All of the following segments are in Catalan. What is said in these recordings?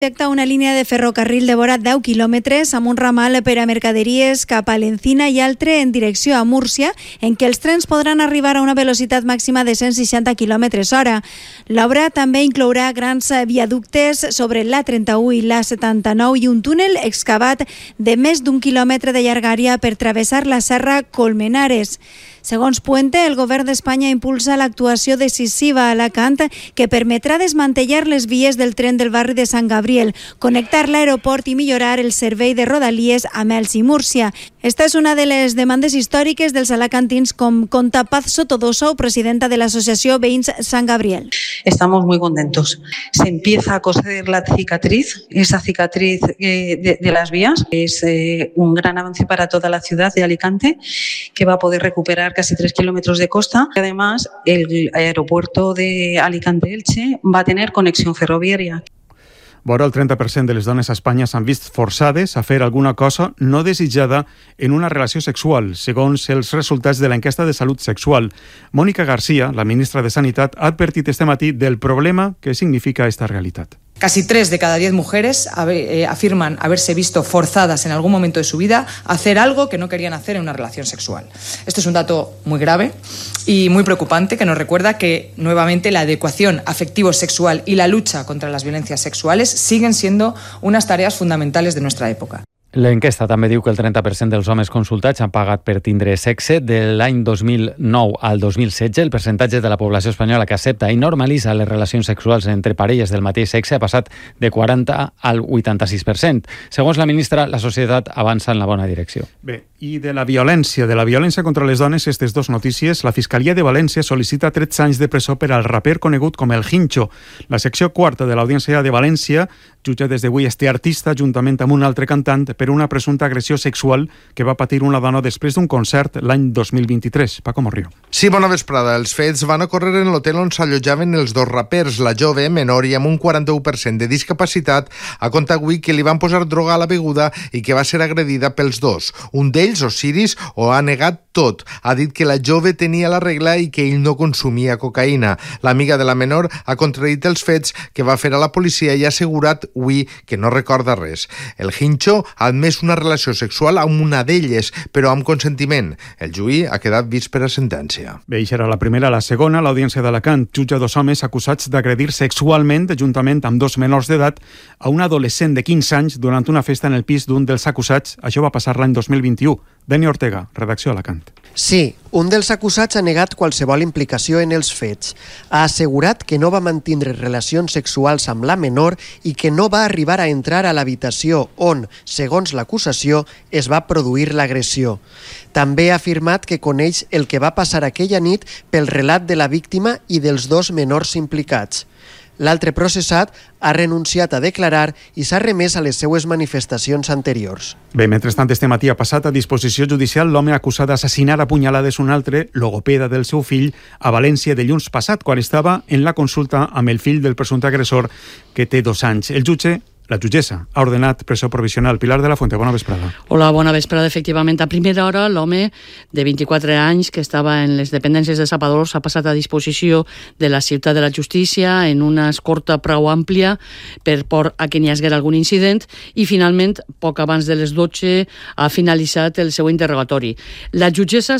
Projecta una línia de ferrocarril de vora 10 quilòmetres amb un ramal per a mercaderies cap a l'Encina i altre en direcció a Múrcia, en què els trens podran arribar a una velocitat màxima de 160 km/h. L'obra també inclourà grans viaductes sobre l'A31 i l'A79 i un túnel excavat de més d'un quilòmetre de llargària per travessar la serra Colmenares. Segons Puente, el govern d'Espanya impulsa l'actuació decisiva a Alacant que permetrà desmantellar les vies del tren del barri de Sant Gabriel, connectar l'aeroport i millorar el servei de rodalies amb Elx i Múrcia. Esta és una de les demandes històriques dels alacantins, com conta Paz Sotodoso, presidenta de l'Associació Veïns Sant Gabriel. Estamos muy contentos. Se empieza a coser la cicatriz, esa cicatriz de las vías. Es un gran avance para toda la ciudad de Alicante, que va a poder recuperar casi 3 kilómetros de costa. Además, el aeropuerto de Alicante-Elche va a tener conexión ferroviaria. Vora el 30% de les dones a Espanya s'han vist forçades a fer alguna cosa no desitjada en una relació sexual, segons els resultats de l'enquesta de salut sexual. Mónica García, la ministra de Sanitat, ha advertit este matí del problema que significa esta realitat. Casi 3 de cada 10 mujeres afirman haberse visto forzadas en algún momento de su vida a hacer algo que no querían hacer en una relación sexual. Esto es un dato muy grave y muy preocupante que nos recuerda que, nuevamente, la adecuación afectivo-sexual y la lucha contra las violencias sexuales siguen siendo unas tareas fundamentales de nuestra época. L'enquesta també diu que el 30% dels homes consultats han pagat per tindre sexe. De l'any 2009 al 2016, el percentatge de la població espanyola que accepta i normalitza les relacions sexuals entre parelles del mateix sexe ha passat de 40 al 86%. Segons la ministra, la societat avança en la bona direcció. Bé, i de la violència contra les dones, aquestes dues notícies. La Fiscalia de València sol·licita 13 anys de presó per al raper conegut com el Hincho. La secció quarta de l'Audiència de València jutja des d'avui este artista juntament amb un altre cantant per una presumpta agressió sexual que va patir una dona després d'un concert l'any 2023. Paco Morrió. Sí, bona vesprada. Els fets van ocórrer en l'hotel on s'allotjaven els dos rapers. La jove, menor i amb un 41% de discapacitat, ha contat avui que li van posar droga a la beguda i que va ser agredida pels dos. Un d'ells, Osiris, ho ha negat tot. Ha dit que la jove tenia la regla i que ell no consumia cocaïna. L'amiga de la menor ha contradit els fets que va fer a la policia i ha assegurat avui que no recorda res. El Hincho ha admès una relació sexual amb una d'elles, però amb consentiment. El juí ha quedat vist per a sentència. Bé, això era la primera. La segona, l'Audiència d'Alacant jutja 2 homes acusats d'agredir sexualment, juntament amb 2 menors d'edat, a un adolescent de 15 anys durant una festa en el pis d'un dels acusats. Això va passar l'any 2021. Dani Ortega, redacció Alacant. Sí, un dels acusats ha negat qualsevol implicació en els fets. Ha assegurat que no va mantindre relacions sexuals amb la menor i que no va arribar a entrar a l'habitació on, segons l'acusació, es va produir l'agressió. També ha afirmat que coneix el que va passar aquella nit pel relat de la víctima i dels 2 menors implicats. L'altre processat ha renunciat a declarar i s'ha remès a les seues manifestacions anteriors. Bé, mentrestant, este matí ha passat a disposició judicial l'home acusat d'assassinar a punyalades un altre logopeda del seu fill a València dilluns passat, quan estava en la consulta amb el fill del presumpte agressor, que té 2 anys. El jutge, la jutgessa, ha ordenat presó provisional. Pilar de la Fuente, bona vesprada. Hola, bona vesprada. Efectivament, a primera hora, l'home de 24 anys que estava en les dependències de Sapadors ha passat a disposició de la ciutat de la justícia en una escorta prou àmplia per por a que n'hi hagués algun incident i, finalment, poc abans de les 12 ha finalitzat el seu interrogatori. La jutgessa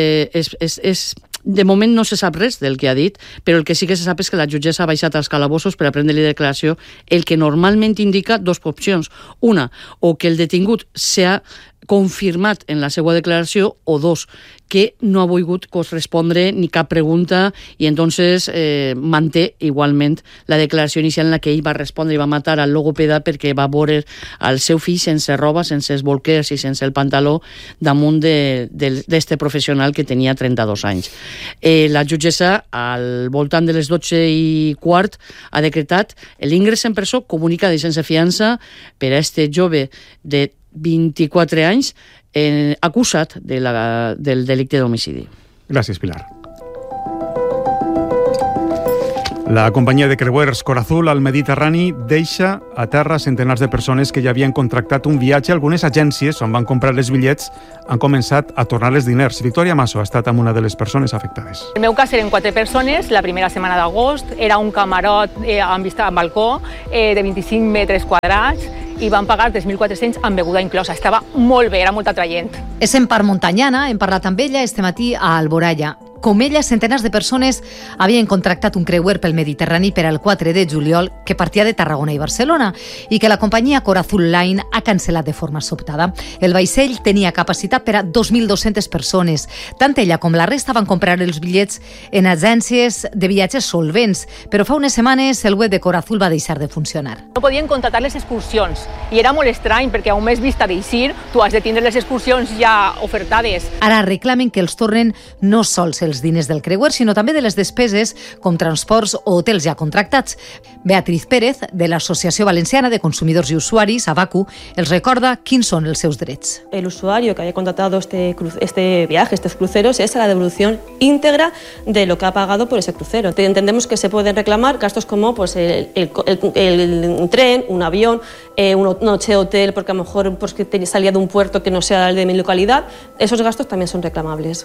de moment no se sap res del que ha dit, però el que sí que se sap és que la jutgessa ha baixat als calabossos per a prendre-li declaració, el que normalment indica 2 opcions. Una, o que el detingut s'ha confirmat en la seva declaració, o 2, que no ha volgut respondre ni cap pregunta i entonces manté igualment la declaració inicial en la que ell va respondre i va matar al logopeda perquè va veure el seu fill sense roba, sense els bolquers i sense el pantaló damunt d'este professional que tenia 32 anys. La jutgessa, al voltant de les 12:15, ha decretat l'ingrés en presó comunicada i sense fiança per a este jove de 24 anys acusat del delicte d'homicidi. Gràcies, Pilar. La companyia de creuers Corazul al Mediterrani deixa a terra centenars de persones que ja havien contractat un viatge. Algunes agències on van comprar els bitllets han començat a tornar els diners. Victòria Masso ha estat amb una de les persones afectades. En el meu cas eren 4 persones, la primera setmana d'agost. Era un camarot amb vista al balcó de 25 metres quadrats i van pagar 3.400 amb beguda inclosa. Estava molt bé, era molt atraient. És en part muntanyana, hem parlat amb ella este matí a Alboraya. Com ella, centenars de persones havien contractat un creuer pel Mediterrani per al 4 de juliol que partia de Tarragona i Barcelona i que la companyia Corazul Line ha cancel·lat de forma sobtada. El vaixell tenia capacitat per a 2.200 persones. Tant ella com la resta van comprar els bitllets en agències de viatges solvents, però fa unes setmanes el web de Corazul va deixar de funcionar. No podien contractar les excursions i era molt estrany perquè a un mes vista d'eixir tu has de tindre les excursions ja ofertades. Ara reclamen que els tornen no sols els diners del creuer, sinó també de les despeses com transports o hotels ja contractats. Beatriz Pérez, de l'Associació Valenciana de Consumidors i Usuaris, AVACU, els recorda quins són els seus drets. El usuario que haya contratado este viaje, estos cruceros, es a la devolución íntegra de lo que ha pagado por ese crucero. Entendemos que se pueden reclamar gastos como pues, el tren, un avión, una noche de hotel, porque a lo mejor que salía de un puerto que no sea el de mi localidad. Esos gastos también son reclamables.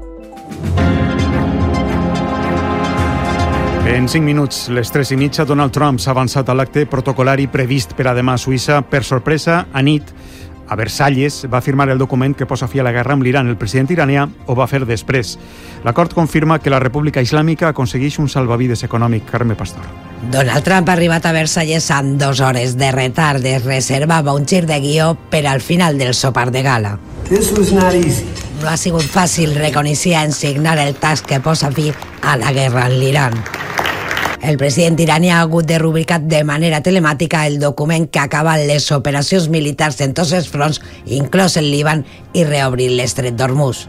En 5 minuts, les 3:30, Donald Trump s'ha avançat a l'acte protocolari previst per a demà a Suïssa. Per sorpresa, a nit, a Versalles, va firmar el document que posa fi a la guerra amb l'Iran. El president iranià ho va fer després. L'acord confirma que la República Islàmica aconsegueix un salvavides econòmic. Carme Pastor. Donald Trump ha arribat a Versalles amb 2 hores de retard. Es reservava un gir de guió per al final del sopar de gala. No ha sigut fàcil, reconeixia, en signar el text que posa fi a la guerra amb l'Iran. El president iranià ha hagut de rubricar de manera telemàtica el document que acaba les operacions militars en tots els fronts, inclòs el Líban, i reobrir l'estret d'Hormuz.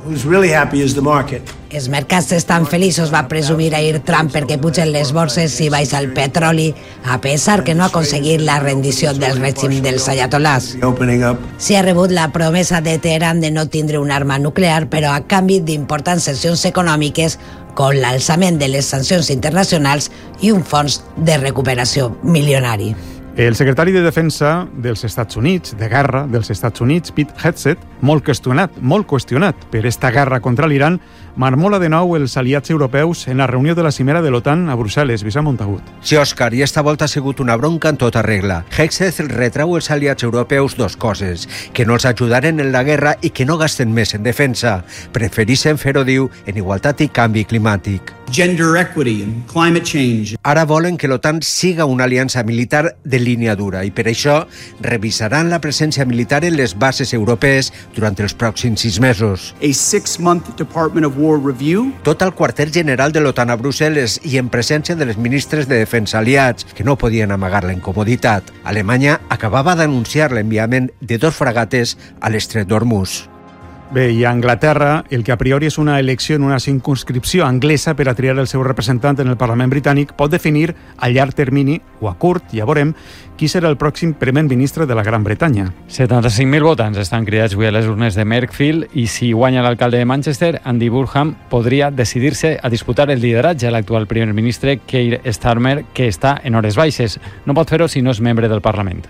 Els mercats estan feliços, va presumir ahir Trump, perquè pugen les borses i baixa el petroli, a pesar que no ha aconseguit la rendició del règim dels ayatolás. S'hi ha rebut la promesa de Teheran de no tindre una arma nuclear, però a canvi d'importants sancions econòmiques, con l'alçament de les sancions internacionals i un fons de recuperació milionari. El secretari de Defensa dels Estats Units, de guerra dels Estats Units, Pete Hegseth, molt qüestionat per esta guerra contra l'Iran, marmola de nou els aliats europeus en la reunió de la cimera de l'OTAN a Brussel·les. Vicent Montagut. Sí, Òscar, i esta volta ha sigut una bronca en tota regla. Hegseth retrau als aliats europeus 2 coses: que no els ajudaren en la guerra i que no gasten més en defensa. Preferixen fer-ho, diu, en igualtat i canvi climàtic. Gender equity and climate change. Ara volen que l'OTAN siga una aliança militar de línia dura i per això revisaran la presència militar en les bases europees durant els pròxims 6 mesos. A 6-month Department of War review. Tot al quarter general de l'OTAN a Brussel·les i en presència dels ministres de defensa aliats, que no podien amagar la incomoditat. Alemanya acabava d'anunciar l'enviament de 2 fragates a l'estret d'Hormuz. Bé, i a Anglaterra, el que a priori és una elecció en una circunscripció anglesa per a triar el seu representant en el Parlament britànic pot definir a llarg termini o a curt, ja veurem, qui serà el pròxim primer ministre de la Gran Bretanya. 75.000 votants estan cridats avui a les urnes de Merkfield i si guanya l'alcalde de Manchester, Andy Burnham, podria decidir-se a disputar el lideratge a l'actual primer ministre Keir Starmer, que està en hores baixes. No pot fer-ho si no és membre del Parlament.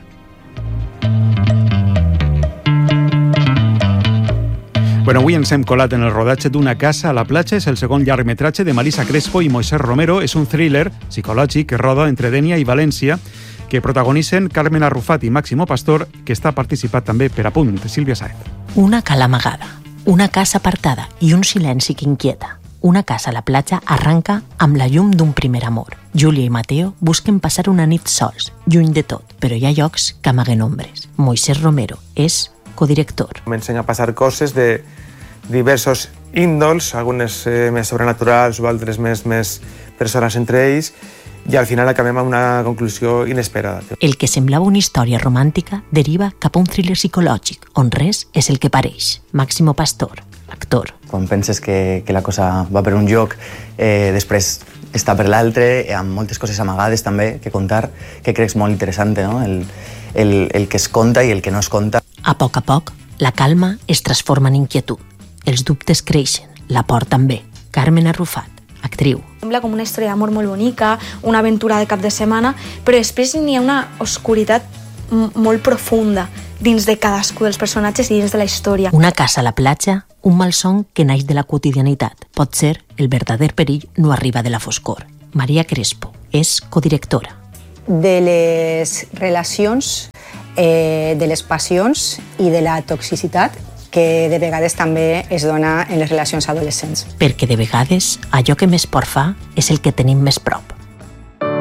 Bueno, avui ens hem colat en el rodatge d'Una casa a la platja. És el segon llargmetratge de Marisa Crespo i Moisés Romero. És un thriller psicològic que roda entre Dénia i València, que protagonitzen Carmen Arrufat i Máximo Pastor, que està participat també per Apunt, Sílvia Saez. Una cala amagada, una casa apartada i un silenci que inquieta. Una casa a la platja arranca amb la llum d'un primer amor. Júlia i Mateo busquen passar una nit sols, lluny de tot, però hi ha llocs que amaguen ombres. Moisés Romero és codirector. Comencen a passar coses de diversos índols, algunes més sobrenaturals o altres més persones entre ells, i al final acabem amb una conclusió inesperada. El que semblava una història romàntica deriva cap a un thriller psicològic, on res és el que pareix. Máximo Pastor, actor. Quan penses que la cosa va per un lloc, després està per l'altre, amb moltes coses amagades també que contar, que crec molt interessant, no? El que es conta i el que no es conta. A poc, la calma es transforma en inquietud. Els dubtes creixen, la por també. Carmen Arrufat, actriu. Sembla com una història d'amor molt bonica, una aventura de cap de setmana, però després n'hi ha una oscuritat molt profunda dins de cadascú dels personatges i dins de la història. Una casa a la platja, un malson que naix de la quotidianitat. Pot ser el verdader perill no arriba de la foscor. Maria Crespo és codirectora. De les relacions, de les passions i de la toxicitat que de vegades també es dona en les relacions adolescents. Perquè de vegades allò que més por fa és el que tenim més prop.